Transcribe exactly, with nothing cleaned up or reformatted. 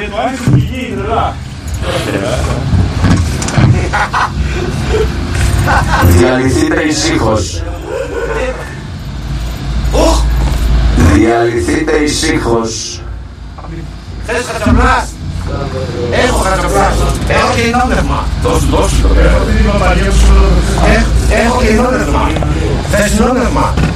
το άρχισε που γίνει τρελά. Διαλυθείτε ησύχως. Διαλυθείτε ησύχως. Θες κατσαπλάς. Έχω κατσαπλάς. Έχω και ενόδευμα. Δώσου, δώσου το πέρα. Έχω και ενόδευμα. Θες ενόδευμα.